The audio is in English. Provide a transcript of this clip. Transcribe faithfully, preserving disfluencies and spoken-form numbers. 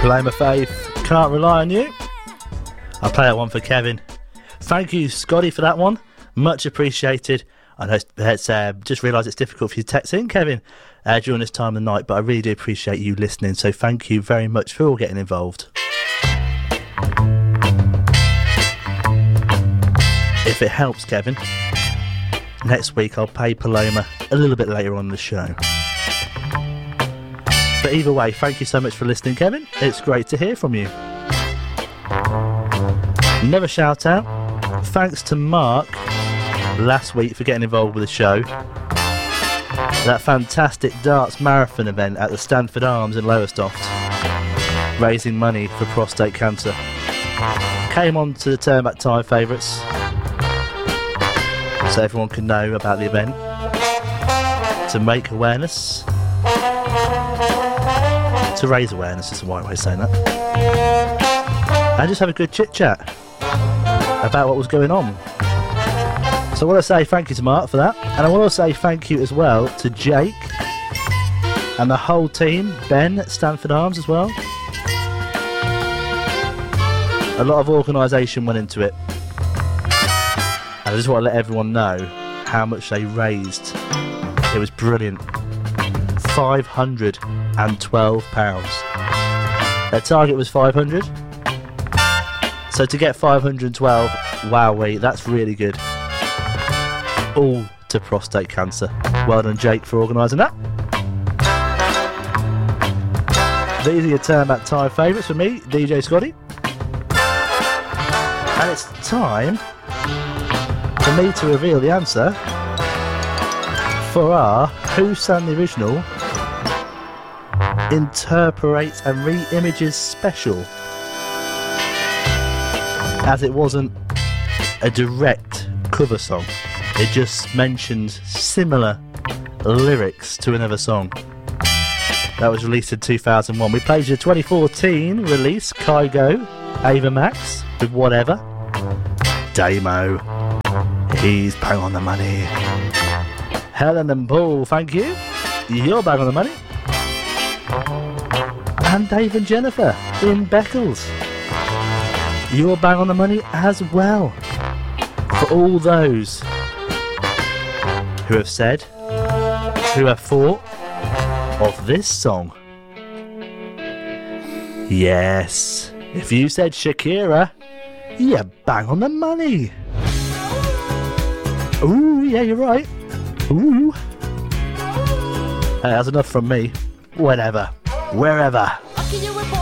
Paloma Faith, Can't Rely on You. I'll play that one for Kevin. Thank you, Scotty, for that one. Much appreciated. I know it's uh, just realised it's difficult for you to text in, Kevin, uh, during this time of the night, but I really do appreciate you listening, so thank you very much for all getting involved. If it helps, Kevin, next week I'll play Paloma a little bit later on in the show. But either way, thank you so much for listening, Kevin. It's great to hear from you. Another shout out. Thanks to Mark last week for getting involved with the show. That fantastic darts marathon event at the Stanford Arms in Lowestoft, raising money for prostate cancer. Came on to the Turn Back Time favourites, so everyone can know about the event, to make awareness, to raise awareness is the right way of saying that, and just have a good chit chat about what was going on. So I want to say thank you to Mark for that, and I want to say thank you as well to Jake and the whole team, Ben at Stanford Arms as well. A lot of organisation went into it, and I just want to let everyone know how much they raised. It was brilliant. five hundred twelve pounds. Their target was five hundred, so to get five hundred twelve, wowee, that's really good. All to prostate cancer. Well done, Jake, for organising that. These are your Turn Back Time favourites for me, D J Scotty. And it's time for me to reveal the answer for our Who Sang the Original Interprets and Re-Images special. As it wasn't a direct cover song, it just mentioned similar lyrics to another song. That was released in two thousand one. We played your twenty fourteen release, Kygo, Ava Max, with Whatever. Damo, he's bang on the money. Helen and Paul, thank you. You're bang on the money. And Dave and Jennifer in Beccles. You're bang on the money as well. For all those who have said, who have thought of this song. Yes, if you said Shakira, you're bang on the money. Ooh, yeah, you're right. Ooh. Hey, that's enough from me. Whatever, wherever.